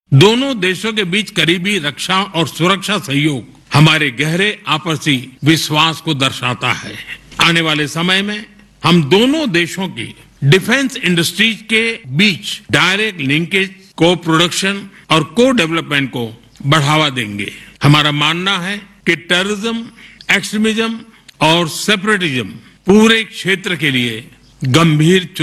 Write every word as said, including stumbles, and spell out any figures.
दोनों देशों के बीच करीबी रक्षा और सुरक्षा सहयोग हमारे गहरे आपसी विश्वास को दर्शाता है। आने वाले समय में हम दोनों देशों की डिफेंस इंडस्ट्रीज के बीच डायरेक्ट लिंकेज, को प्रोडक्शन और को डेवलपमेंट को बढ़ावा देंगे। हमारा मानना है कि टेररिज्म, एक्सट्रीमिज्म और सेपरेटिज्म पूरे क्षेत्र के लिए गंभीर